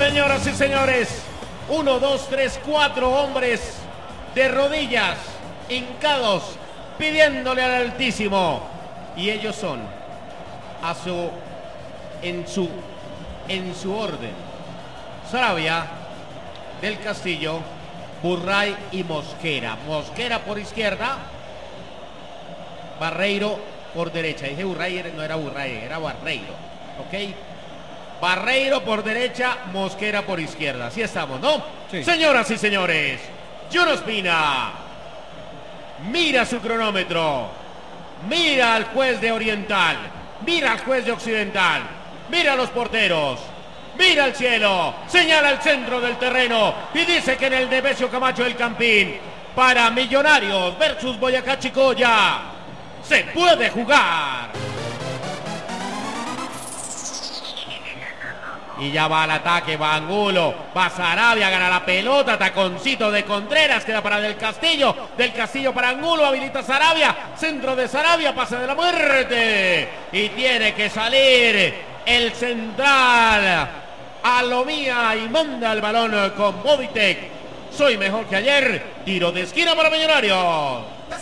Señoras y señores, 1, 2, 3, 4 hombres de rodillas, hincados, pidiéndole al Altísimo. Y ellos son, en su orden, Saravia, Del Castillo, Burray y Mosquera. Mosquera por izquierda, Barreiro por derecha. Dije Burray, no era Burray, era Barreiro, ¿ok? Barreiro por derecha, Mosquera por izquierda. Así estamos, ¿no? Sí. Señoras y señores, John Ospina mira su cronómetro, mira al juez de Oriental, mira al juez de Occidental, mira a los porteros, mira al cielo, señala el centro del terreno y dice que en el Nemesio Camacho del Campín, para Millonarios versus Boyacá Chicoya, se puede jugar. Y ya va al ataque, va Angulo, va Saravia, gana la pelota, taconcito de Contreras, queda para Del Castillo para Angulo, habilita Saravia, centro de Saravia, pase de la muerte, y tiene que salir el central, Alomía, y manda el balón con Bovitek. Soy mejor que ayer, tiro de esquina para Millonarios.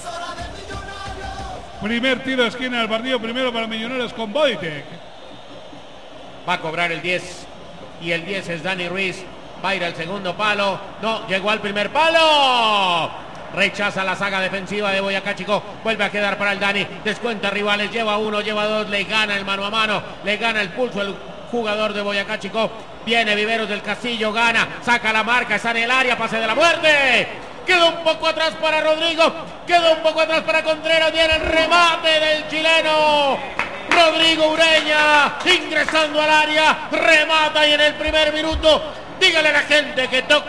Primer tiro de esquina del partido, primero para Millonarios con Bovitek. Va a cobrar el 10 y el 10 es Dani Ruiz. Va a ir al segundo palo. No, llegó al primer palo. Rechaza la saga defensiva de Boyacá Chico. Vuelve a quedar para el Dani. Descuenta rivales. Lleva uno, lleva dos. Le gana el mano a mano. Le gana el pulso el jugador de Boyacá Chico. Viene Viveros del Castillo. Gana. Saca la marca. Está en el área. Pase de la muerte. Queda un poco atrás para Rodrigo. Queda un poco atrás para Contreras. Viene el remate del chileno Rodrigo Ureña, ingresando al área, remata y en el primer minuto, dígale a la gente que toc,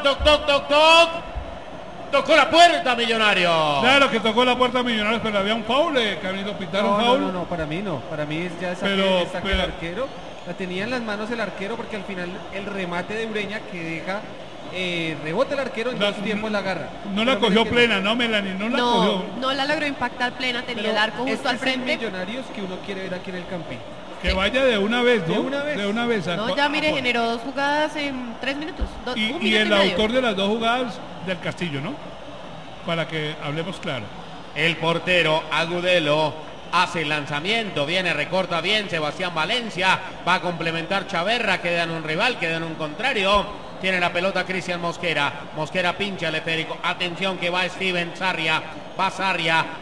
tocó la puerta Millonario. Claro que tocó la puerta Millonarios, pero había un foul, Camilo, pitaron foul. No, para mí no, para mí es ya saque el arquero, la tenía en las manos el arquero porque al final el remate de Ureña que deja rebota el arquero en dos tiempos la agarra. No la cogió plena, no, Melanie, no la cogió. No la logró impactar plena, tenía el arco justo al frente. Millonarios que uno quiere ver aquí en el Campín. Que vaya de una vez, ¿no? De una vez. No, ya mire, generó 2 jugadas en 3 minutos. Y el autor de las 2 jugadas Del Castillo, ¿no? Para que hablemos claro. El portero Agudelo hace el lanzamiento, viene, recorta bien Sebastián Valencia, va a complementar Chaverra, queda en un rival, queda en un contrario. Tiene la pelota Cristian Mosquera. Mosquera pincha el esférico. Atención que va Steven Sarria. Va Sarria.